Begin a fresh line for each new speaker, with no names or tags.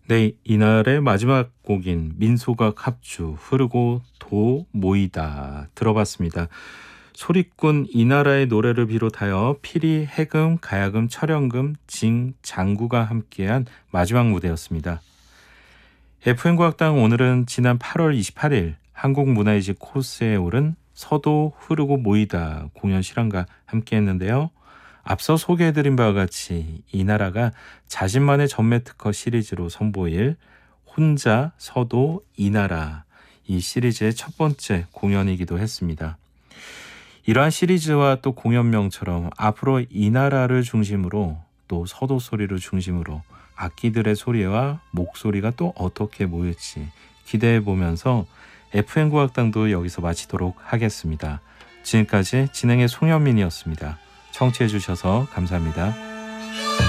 네, 이날의 마지막 곡인 민소각 합주 흐르고 도 모이다 들어봤습니다. 소리꾼 이나라의 노래를 비롯하여 피리, 해금, 가야금, 철연금, 징, 장구가 함께한 마지막 무대였습니다. FM과학당 오늘은 지난 8월 28일 한국문화의식 코스에 오른 서도 흐르고 모이다 공연 실황과 함께했는데요. 앞서 소개해드린 바와 같이 이나라가 자신만의 전매 특허 시리즈로 선보일 혼자 서도 이나라, 이 시리즈의 첫 번째 공연이기도 했습니다. 이러한 시리즈와 또 공연명처럼 앞으로 이나라를 중심으로 또 서도 소리를 중심으로 악기들의 소리와 목소리가 또 어떻게 모일지 기대해 보면서 FM국악당도 여기서 마치도록 하겠습니다. 지금까지 진행의 송현민이었습니다. 청취해 주셔서 감사합니다.